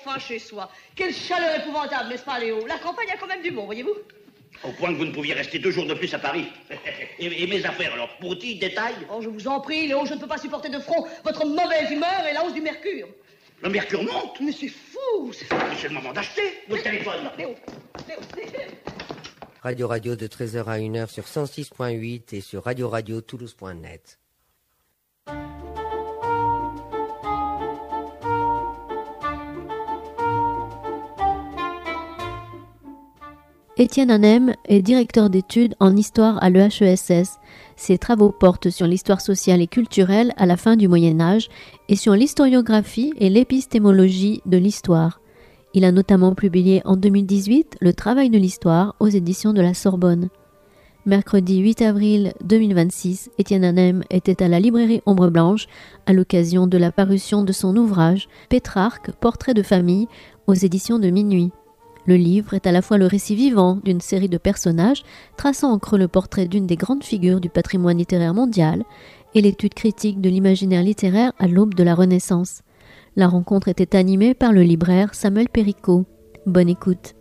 fin chez soi. Quelle chaleur épouvantable, n'est-ce pas, Léo? La campagne a quand même du bon, voyez-vous? Au point que vous ne pouviez rester 2 jours de plus à Paris. Et mes affaires, alors, petit détail? Oh, je vous en prie, Léo, je ne peux pas supporter de front votre mauvaise humeur et la hausse du mercure. Le mercure monte? Mais c'est fou! Mais c'est le moment d'acheter votre téléphone. Léo. Radio de 13h à 1h sur 106.8 et sur toulouse.net. Étienne Hanem est directeur d'études en histoire à l'EHESS. Ses travaux portent sur l'histoire sociale et culturelle à la fin du Moyen-Âge et sur l'historiographie et l'épistémologie de l'histoire. Il a notamment publié en 2018 Le travail de l'histoire aux éditions de la Sorbonne. Mercredi 8 avril 2026, Étienne Hanem était à la librairie Ombre Blanche à l'occasion de la parution de son ouvrage Pétrarque, portrait de famille aux éditions de Minuit. Le livre est à la fois le récit vivant d'une série de personnages traçant en creux le portrait d'une des grandes figures du patrimoine littéraire mondial et l'étude critique de l'imaginaire littéraire à l'aube de la Renaissance. La rencontre était animée par le libraire Samuel Péricot. Bonne écoute.